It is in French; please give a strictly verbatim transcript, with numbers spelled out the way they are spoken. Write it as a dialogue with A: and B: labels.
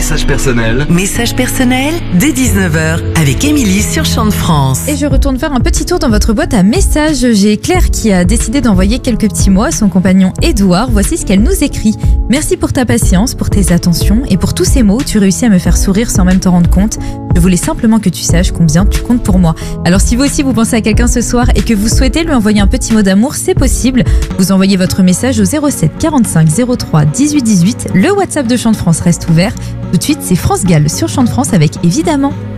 A: message personnel.
B: Message personnel dès dix-neuf heures avec Émilie sur Chant de France.
C: Et je retourne faire un petit tour dans votre boîte à messages. J'ai Claire qui a décidé d'envoyer quelques petits mots à son compagnon Édouard. Voici ce qu'elle nous écrit. Merci pour ta patience, pour tes attentions et pour tous ces mots. Tu réussis à me faire sourire sans même t'en rendre compte. Je voulais simplement que tu saches combien tu comptes pour moi. Alors si vous aussi vous pensez à quelqu'un ce soir et que vous souhaitez lui envoyer un petit mot d'amour, c'est possible. Vous envoyez votre message au zéro sept quarante-cinq zéro trois dix-huit dix-huit. Le WhatsApp de Chant de France reste ouvert. Tout de suite, c'est France Gall sur Chant de France avec Évidemment.